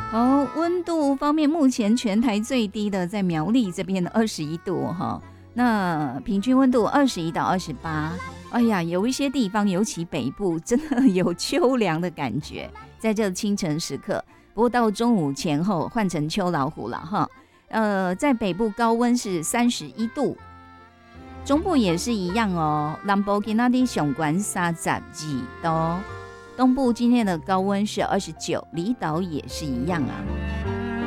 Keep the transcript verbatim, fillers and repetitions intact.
好，温度方面，目前全台最低的在苗栗这边的二十一度哈，那平均温度二十一到二十八。哎呀，有一些地方，尤其北部，真的有秋凉的感觉，在这清晨时刻。不过到中午前后换成秋老虎了哈。呃，在北部高温是三十一度，中部也是一样哦。南部今天的上关三十二度，东部今天的高温是二十九，离岛也是一样啊。